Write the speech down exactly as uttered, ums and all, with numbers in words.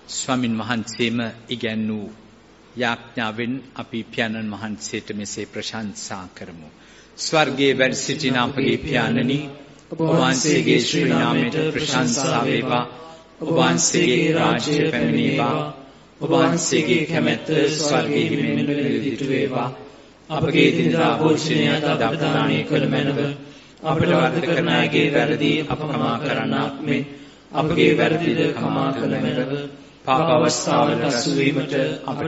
ස්වාමින් වහන්සේම ඉගැන්වූ යාඥාවෙන් අපි පියාණන් වහන්සේට මෙසේ ප්‍රශංසා කරමු. ස්වර්ගයේ වැඩ සිටින අපගේ පියාණනි, ඔබ වහන්සේගේ ශ්‍රී නාමයට ප්‍රශංසා වේවා. ඔබ වහන්සේගේ රාජ්‍ය පැමිණේවා. ඔබ වහන්සේගේ කැමැත්ත ස්වර්ගයේ මෙන් නිරත වේවා. අපගේ දිනදා භෝජනය අද අප දානය කළ මැනව. අපට වරද කරන අයගේ වැරදි අප කමා කරන්නාක් මෙන් අපගේ වැරදිද කමා කළ මැනව. පාප අවස්ථාවට අසු වීමට අපට